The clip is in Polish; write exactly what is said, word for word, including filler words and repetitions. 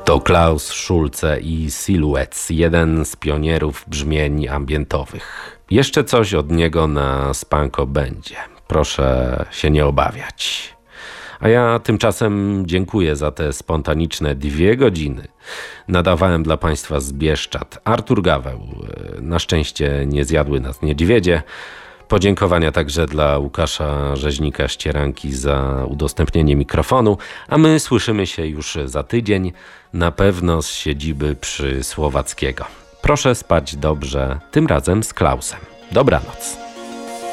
To Klaus Schulze i Silhouettes, jeden z pionierów brzmień ambientowych. Jeszcze coś od niego na Spanko będzie. Proszę się nie obawiać. A ja tymczasem dziękuję za te spontaniczne dwie godziny. Nadawałem dla Państwa z Bieszczad Artur Gaweł. Na szczęście nie zjadły nas niedźwiedzie. Podziękowania także dla Łukasza Rzeźnika-Ścieranki za udostępnienie mikrofonu, a my słyszymy się już za tydzień, na pewno z siedziby przy Słowackiego. Proszę spać dobrze, tym razem z Klausem. Dobranoc.